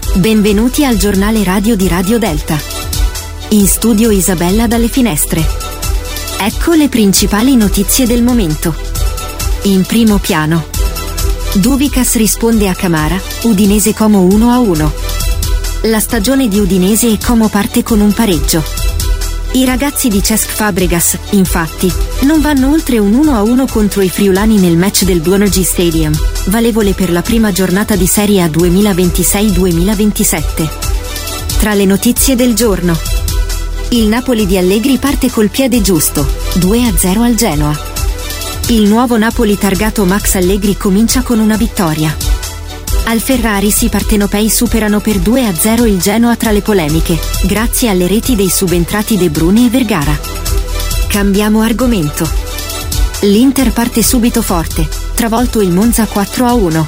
Benvenuti al giornale radio di Radio Delta. In studio Isabella dalle finestre. Ecco le principali notizie del momento. In primo piano. Duvicas risponde a Camara, Udinese Como 1-1. La stagione di Udinese e Como parte con un pareggio. I ragazzi di Cesc Fabregas, infatti, non vanno oltre un 1-1 contro i friulani nel match del Duonergy Stadium, valevole per la prima giornata di Serie A 2026-2027. Tra le notizie del giorno. Il Napoli di Allegri parte col piede giusto, 2-0 al Genoa. Il nuovo Napoli targato Max Allegri comincia con una vittoria. Al Ferraris i partenopei superano per 2-0 il Genoa tra le polemiche, grazie alle reti dei subentrati De Bruyne e Vergara. Cambiamo argomento. L'Inter parte subito forte, travolto il Monza 4-1.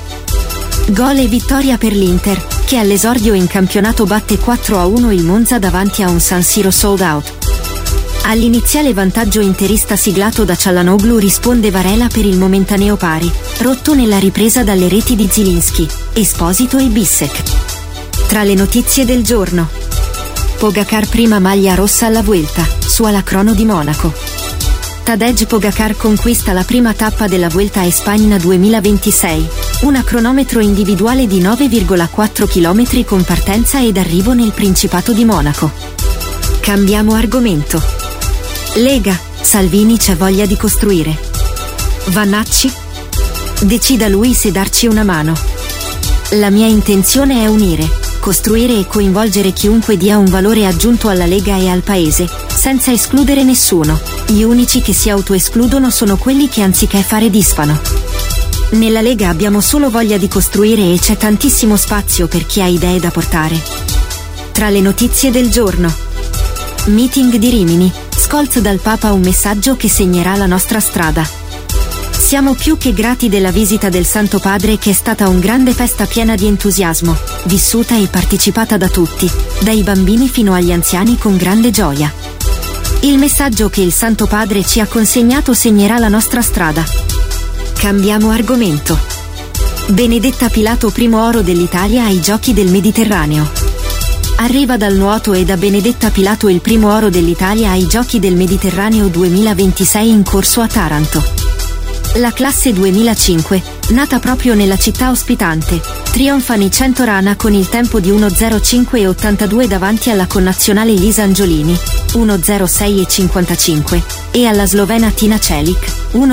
Gol e vittoria per l'Inter, che all'esordio in campionato batte 4-1 il Monza davanti a un San Siro sold out. All'iniziale vantaggio interista siglato da Çalhanoğlu risponde Varela per il momentaneo pari, rotto nella ripresa dalle reti di Zielinski, Esposito e Bissek. Tra le notizie del giorno. Pogacar prima maglia rossa alla Vuelta, su alla crono di Monaco. Tadej Pogacar conquista la prima tappa della Vuelta a España 2026, una cronometro individuale di 9,4 km con partenza ed arrivo nel Principato di Monaco. Cambiamo argomento. Lega, Salvini c'è voglia di costruire. Vannacci? Decida lui se darci una mano. La mia intenzione è unire, costruire e coinvolgere chiunque dia un valore aggiunto alla Lega e al Paese, senza escludere nessuno. Gli unici che si autoescludono sono quelli che anziché fare disfano. Nella Lega abbiamo solo voglia di costruire e c'è tantissimo spazio per chi ha idee da portare. Tra le notizie del giorno. Meeting di Rimini, Scholz dal Papa un messaggio che segnerà la nostra strada. Siamo più che grati della visita del Santo Padre, che è stata un grande festa piena di entusiasmo, vissuta e partecipata da tutti, dai bambini fino agli anziani con grande gioia. Il messaggio che il Santo Padre ci ha consegnato segnerà la nostra strada. Cambiamo argomento. Benedetta Pilato primo oro dell'Italia ai Giochi del Mediterraneo. Arriva dal nuoto e da Benedetta Pilato il primo oro dell'Italia ai Giochi del Mediterraneo 2026 in corso a Taranto. La classe 2005, nata proprio nella città ospitante, trionfa nei 100 rana con il tempo di 1:05:82 davanti alla connazionale Lisa Angiolini, 1:06:55, e alla slovena Tina Celic,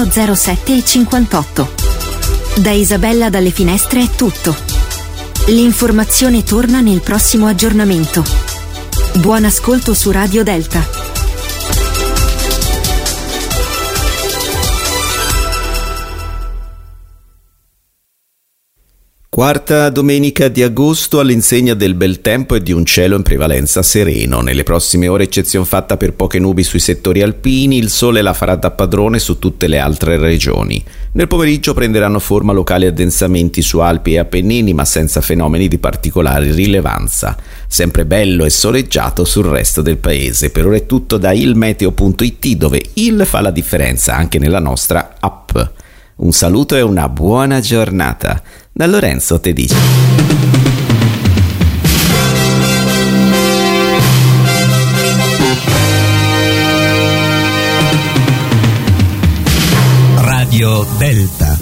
1:07:58. Da Isabella dalle finestre è tutto. L'informazione torna nel prossimo aggiornamento. Buon ascolto su Radio Delta. Quarta domenica di agosto all'insegna del bel tempo e di un cielo in prevalenza sereno. Nelle prossime ore eccezion fatta per poche nubi sui settori alpini, il sole la farà da padrone su tutte le altre regioni. Nel pomeriggio prenderanno forma locali addensamenti su Alpi e Appennini, ma senza fenomeni di particolare rilevanza. Sempre bello e soleggiato sul resto del paese. Per ora è tutto da ilmeteo.it, dove il fa la differenza anche nella nostra app. Un saluto e una buona giornata. Da Lorenzo Tedici. Radio Delta.